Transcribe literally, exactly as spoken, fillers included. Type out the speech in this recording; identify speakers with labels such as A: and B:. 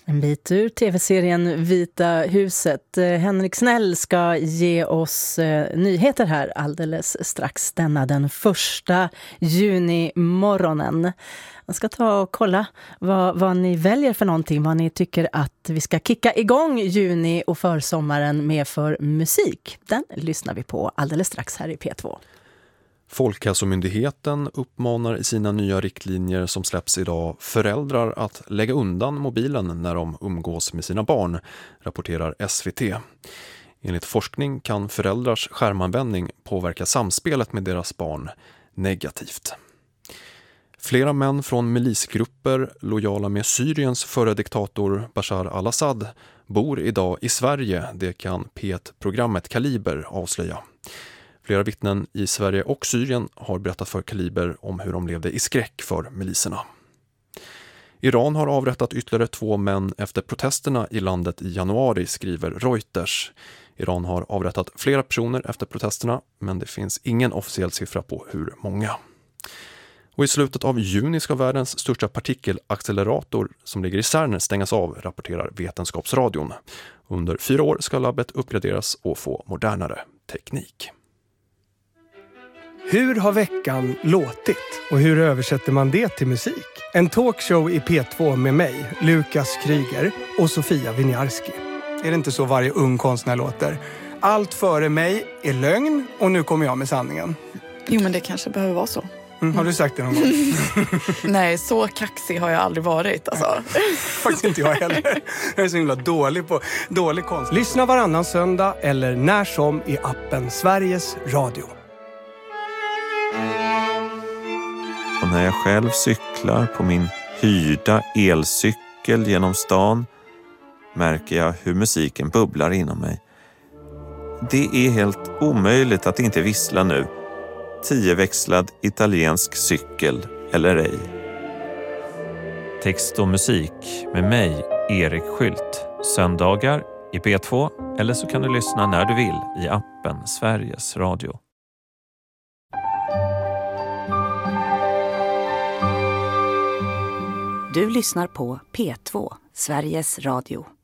A: En bit ur tv-serien Vita huset. Henrik Snäll ska ge oss eh, nyheter här alldeles strax denna den första juni morgonen. Jag ska ta och kolla vad, vad ni väljer för någonting, vad ni tycker att vi ska kicka igång juni och försommaren med för musik. Den lyssnar vi på alldeles strax här i P två.
B: Folkhälsomyndigheten uppmanar i sina nya riktlinjer som släpps idag föräldrar att lägga undan mobilen när de umgås med sina barn, rapporterar S V T. Enligt forskning kan föräldrars skärmanvändning påverka samspelet med deras barn negativt. Flera män från milisgrupper lojala med Syriens förre diktator Bashar al-Assad bor idag i Sverige, det kan P ett-programmet Kaliber avslöja. Flera vittnen i Sverige och Syrien har berättat för Kaliber om hur de levde i skräck för miliserna. Iran har avrättat ytterligare två män efter protesterna i landet i januari, skriver Reuters. Iran har avrättat flera personer efter protesterna, men det finns ingen officiell siffra på hur många. Och i slutet av juni ska världens största partikelaccelerator som ligger i CERN stängas av, rapporterar Vetenskapsradion. Under fyra år ska labbet uppgraderas och få modernare teknik.
C: Hur har veckan låtit? Och hur översätter man det till musik? En talkshow i P två med mig, Lukas Kryger och Sofia Winiarski. Är det inte så varje ung konstnär låter? Allt före mig är lögn och nu kommer jag med sanningen.
D: Jo, men det kanske behöver vara så.
C: Mm, har du sagt det någon gång?
D: Nej, så kaxig har jag aldrig varit. Alltså.
C: Faktiskt inte jag heller. Jag är så himla dålig på dålig konst. Lyssna varannan söndag eller när som i appen Sveriges Radio.
E: Och när jag själv cyklar på min hyrda elcykel genom stan märker jag hur musiken bubblar inom mig. Det är helt omöjligt att inte vissla nu. Tioväxlad italiensk cykel eller ej. Text och musik med mig, Erik Skylt. Söndagar i P två eller så kan du lyssna när du vill i appen Sveriges Radio.
F: Du lyssnar på P två, Sveriges Radio.